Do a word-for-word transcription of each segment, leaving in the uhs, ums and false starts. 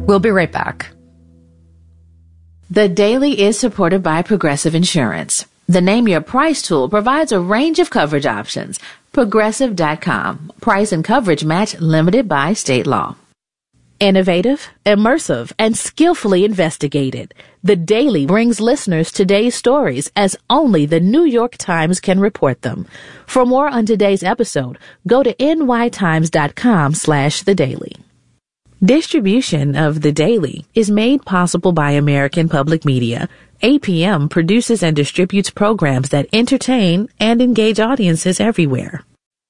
We'll be right back. The Daily is supported by Progressive Insurance. The Name Your Price tool provides a range of coverage options. Progressive dot com. Price and coverage match limited by state law. Innovative, immersive, and skillfully investigated. The Daily brings listeners today's stories as only the New York Times can report them. For more on today's episode, go to N Y Times dot com slash The Daily. Distribution of The Daily is made possible by American Public Media. A P M produces and distributes programs that entertain and engage audiences everywhere.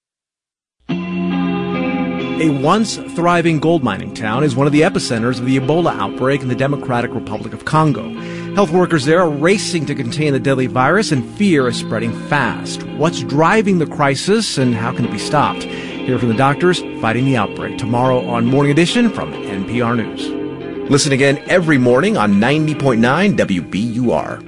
A once thriving gold mining town is one of the epicenters of the Ebola outbreak in the Democratic Republic of Congo. Health workers there are racing to contain the deadly virus, and fear is spreading fast. What's driving the crisis, and how can it be stopped? Hear from the doctors fighting the outbreak tomorrow on Morning Edition from N P R News. Listen again every morning on ninety point nine W B U R.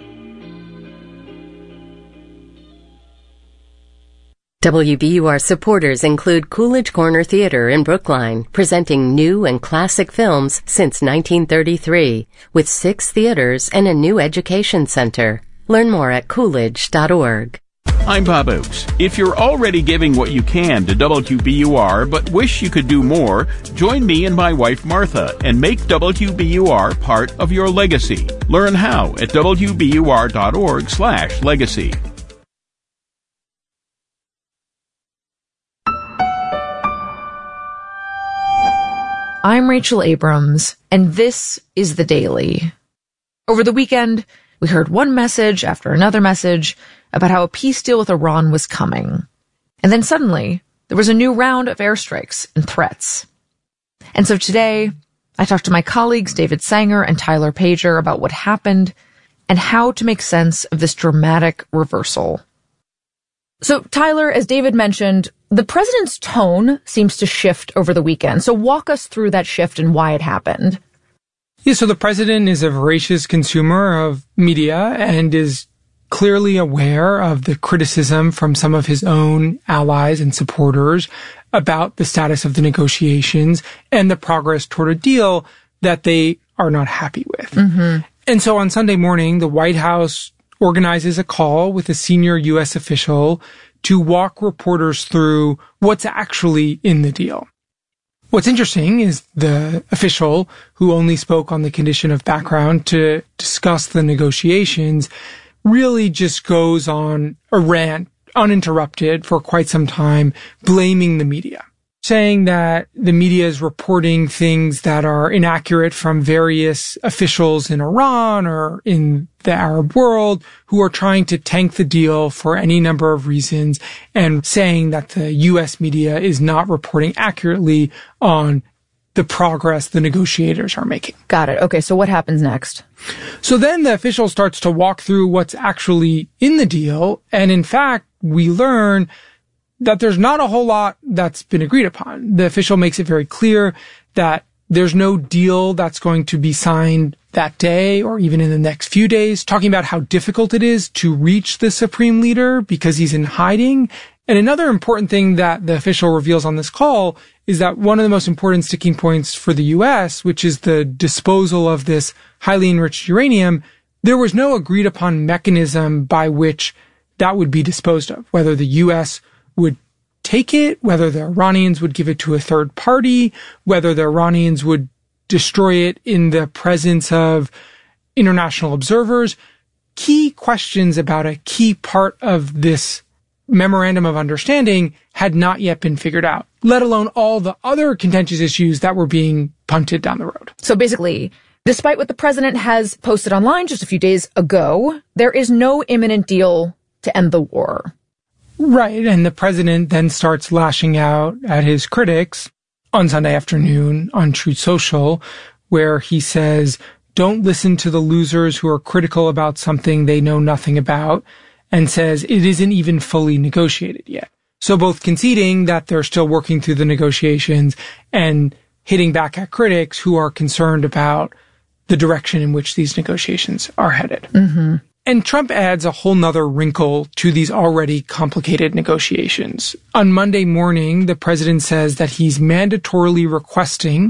W B U R supporters include Coolidge Corner Theater in Brookline, presenting new and classic films since nineteen thirty-three, with six theaters and a new education center. Learn more at coolidge dot org. I'm Bob Oakes. If you're already giving what you can to W B U R but wish you could do more, join me and my wife Martha and make W B U R part of your legacy. Learn how at W B U R dot org slash legacy. I'm Rachel Abrams, and this is The Daily. Over the weekend, we heard one message after another message about how a peace deal with Iran was coming. And then suddenly, there was a new round of airstrikes and threats. And so today, I talked to my colleagues David Sanger and Tyler Pager about what happened and how to make sense of this dramatic reversal. So, Tyler, as David mentioned, the president's tone seems to shift over the weekend. So walk us through that shift and why it happened. Yeah, so the president is a voracious consumer of media and is clearly aware of the criticism from some of his own allies and supporters about the status of the negotiations and the progress toward a deal that they are not happy with. Mm-hmm. And so on Sunday morning, the White House organizes a call with a senior U S official to walk reporters through what's actually in the deal. What's interesting is the official, who only spoke on the condition of background to discuss the negotiations, really just goes on a rant, uninterrupted, for quite some time, blaming the media, saying that the media is reporting things that are inaccurate from various officials in Iran or in the Arab world who are trying to tank the deal for any number of reasons, and saying that the U S media is not reporting accurately on the progress the negotiators are making. Got it. Okay, so what happens next? So then the official starts to walk through what's actually in the deal, and in fact, we learn that there's not a whole lot that's been agreed upon. The official makes it very clear that there's no deal that's going to be signed that day or even in the next few days, talking about how difficult it is to reach the supreme leader because he's in hiding. And another important thing that the official reveals on this call is that one of the most important sticking points for the U S, which is the disposal of this highly enriched uranium, there was no agreed upon mechanism by which that would be disposed of, whether the U S would take it, whether the Iranians would give it to a third party, whether the Iranians would destroy it in the presence of international observers. Key questions about a key part of this memorandum of understanding had not yet been figured out, let alone all the other contentious issues that were being punted down the road. So basically, despite what the president has posted online just a few days ago, there is no imminent deal to end the war. Right, and the president then starts lashing out at his critics on Sunday afternoon on Truth Social, where he says, don't listen to the losers who are critical about something they know nothing about, and says it isn't even fully negotiated yet. So both conceding that they're still working through the negotiations and hitting back at critics who are concerned about the direction in which these negotiations are headed. Mm-hmm. And Trump adds a whole nother wrinkle to these already complicated negotiations. On Monday morning, the president says that he's mandatorily requesting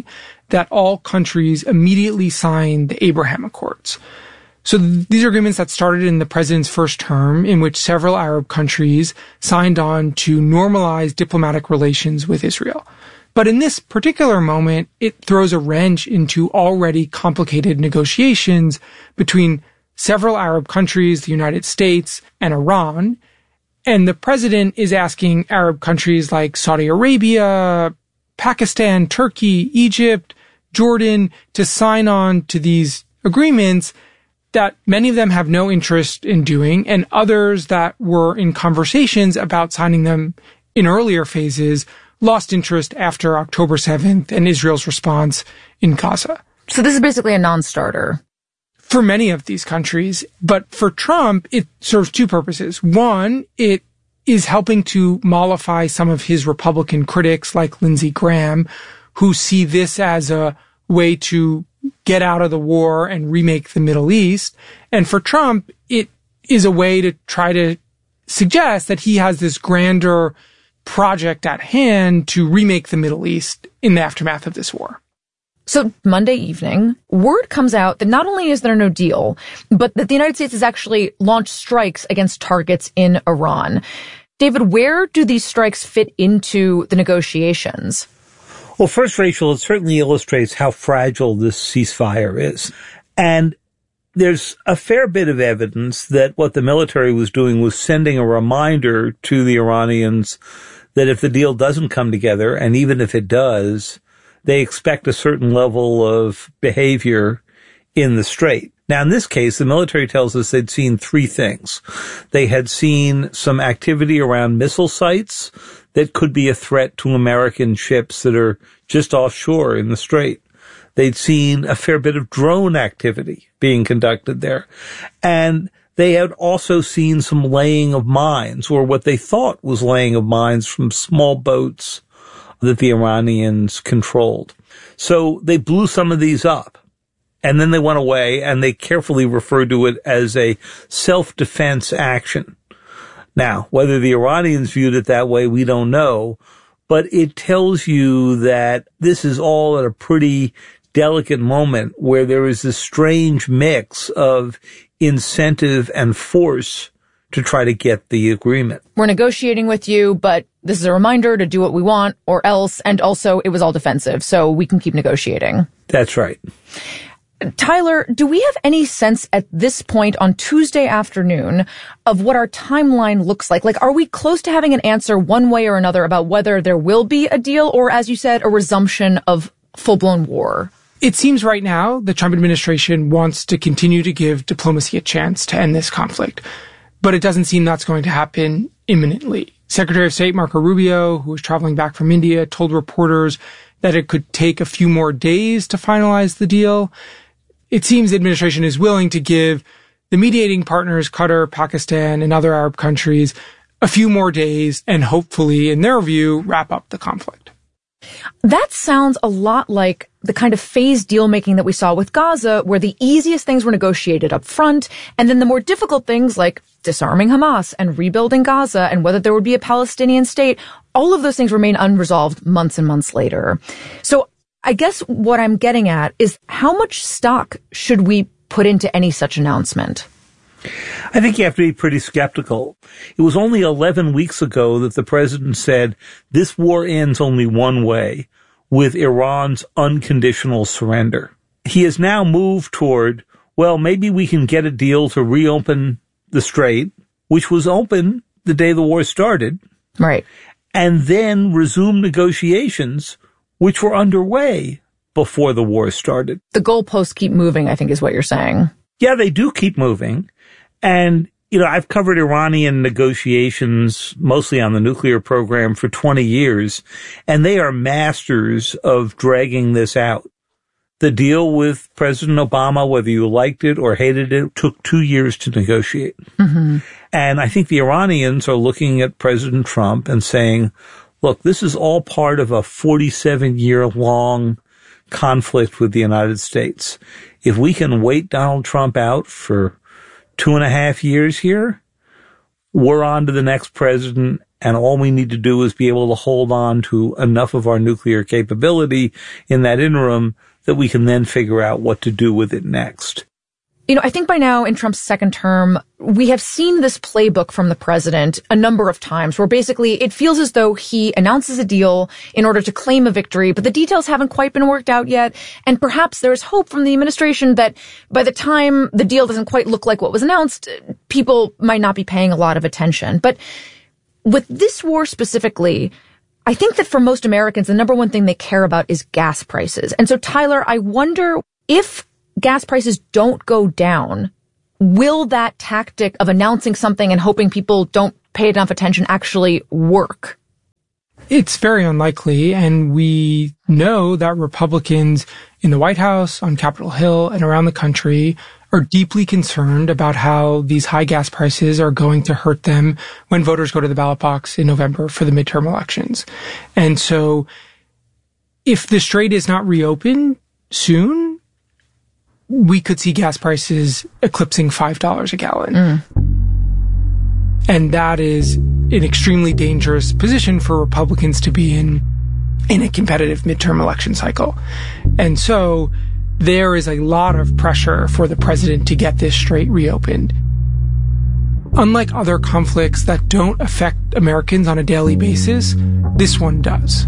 that all countries immediately sign the Abraham Accords. So th- these are agreements that started in the president's first term, in which several Arab countries signed on to normalize diplomatic relations with Israel. But in this particular moment, it throws a wrench into already complicated negotiations between several Arab countries, the United States, and Iran. And the president is asking Arab countries like Saudi Arabia, Pakistan, Turkey, Egypt, Jordan to sign on to these agreements that many of them have no interest in doing, and others that were in conversations about signing them in earlier phases lost interest after October seventh and Israel's response in Gaza. So this is basically a non-starter. For many of these countries, but for Trump, it serves two purposes. One, it is helping to mollify some of his Republican critics like Lindsey Graham, who see this as a way to get out of the war and remake the Middle East. And for Trump, it is a way to try to suggest that he has this grander project at hand to remake the Middle East in the aftermath of this war. So Monday evening, word comes out that not only is there no deal, but that the United States has actually launched strikes against targets in Iran. David, where do these strikes fit into the negotiations? Well, first, Rachel, it certainly illustrates how fragile this ceasefire is. And there's a fair bit of evidence that what the military was doing was sending a reminder to the Iranians that if the deal doesn't come together, and even if it does, they expect a certain level of behavior in the Strait. Now, in this case, the military tells us they'd seen three things. They had seen some activity around missile sites that could be a threat to American ships that are just offshore in the Strait. They'd seen a fair bit of drone activity being conducted there. And they had also seen some laying of mines, or what they thought was laying of mines from small boats that the Iranians controlled. So they blew some of these up, and then they went away, and they carefully referred to it as a self-defense action. Now, whether the Iranians viewed it that way, we don't know, but it tells you that this is all at a pretty delicate moment where there is this strange mix of incentive and force to try to get the agreement. We're negotiating with you, but this is a reminder to do what we want or else. And also, it was all defensive, so we can keep negotiating. That's right. Tyler, do we have any sense at this point on Tuesday afternoon of what our timeline looks like? Like, are we close to having an answer one way or another about whether there will be a deal or, as you said, a resumption of full-blown war? It seems right now the Trump administration wants to continue to give diplomacy a chance to end this conflict, but it doesn't seem that's going to happen imminently. Secretary of State Marco Rubio, who was traveling back from India, told reporters that it could take a few more days to finalize the deal. It seems the administration is willing to give the mediating partners, Qatar, Pakistan, and other Arab countries, a few more days and hopefully, in their view, wrap up the conflict. That sounds a lot like the kind of phased deal-making that we saw with Gaza, where the easiest things were negotiated up front, and then the more difficult things like disarming Hamas and rebuilding Gaza and whether there would be a Palestinian state, all of those things remain unresolved months and months later. So I guess what I'm getting at is how much stock should we put into any such announcement? I think you have to be pretty skeptical. It was only eleven weeks ago that the president said this war ends only one way, with Iran's unconditional surrender. He has now moved toward, well, maybe we can get a deal to reopen the Strait, which was open the day the war started. Right. And then resume negotiations, which were underway before the war started. The goalposts keep moving, I think is what you're saying. Yeah, they do keep moving. And, you know, I've covered Iranian negotiations, mostly on the nuclear program, for twenty years, and they are masters of dragging this out. The deal with President Obama, whether you liked it or hated it, took two years to negotiate. Mm-hmm. And I think the Iranians are looking at President Trump and saying, look, this is all part of a forty-seven year long conflict with the United States. If we can wait Donald Trump out for two and a half years here, we're on to the next president, and all we need to do is be able to hold on to enough of our nuclear capability in that interim that we can then figure out what to do with it next. You know, I think by now in Trump's second term, we have seen this playbook from the president a number of times where basically it feels as though he announces a deal in order to claim a victory, but the details haven't quite been worked out yet. And perhaps there's hope from the administration that by the time the deal doesn't quite look like what was announced, people might not be paying a lot of attention. But with this war specifically, I think that for most Americans, the number one thing they care about is gas prices. And so, Tyler, I wonder if gas prices don't go down, will that tactic of announcing something and hoping people don't pay enough attention actually work? It's very unlikely, and we know that Republicans in the White House, on Capitol Hill, and around the country are deeply concerned about how these high gas prices are going to hurt them when voters go to the ballot box in November for the midterm elections. And so if the Strait is not reopened soon, we could see gas prices eclipsing five dollars a gallon. Mm. And that is an extremely dangerous position for Republicans to be in in a competitive midterm election cycle. And so there is a lot of pressure for the president to get this Strait reopened. Unlike other conflicts that don't affect Americans on a daily basis, this one does.